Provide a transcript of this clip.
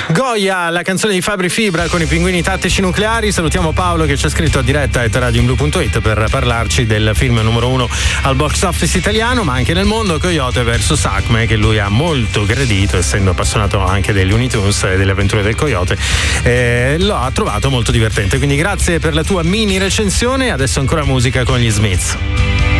Goya, la canzone di Fabri Fibra con i Pinguini Tattici Nucleari. Salutiamo Paolo che ci ha scritto a diretta a radioinblu.it per parlarci del film numero 1 al box office italiano, ma anche nel mondo, Coyote vs Acme, che lui ha molto gradito, essendo appassionato anche dei Looney Tunes e delle avventure del Coyote. Lo ha trovato molto divertente, quindi grazie per la tua mini recensione. Adesso ancora musica con gli Smiths.